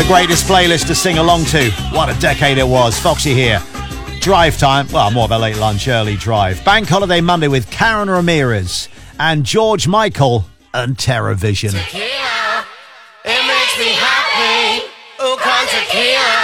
greatest playlist to sing along to. What a decade it was. Foxy here. Drive time. Well, more of a late lunch, early drive. Bank Holiday Monday with Karen Ramirez and George Michael and TerraVision. Tequila, it makes me happy. Ooh, come tequila.